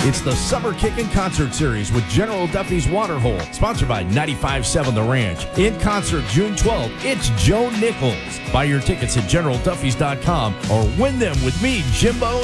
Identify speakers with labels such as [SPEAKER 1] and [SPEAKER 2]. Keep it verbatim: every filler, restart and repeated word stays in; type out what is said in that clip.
[SPEAKER 1] It's the Summer Kickin' Concert Series with General Duffy's Waterhole, sponsored by ninety-five point seven The Ranch. In concert June twelfth, it's Joe Nichols. Buy your tickets at general duffys dot com or win them with me, Jimbo